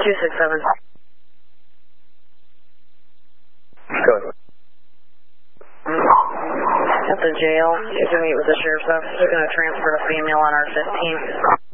267. Go ahead. At the jail, you can meet with the sheriff's office. They're going to transfer a female on our 15.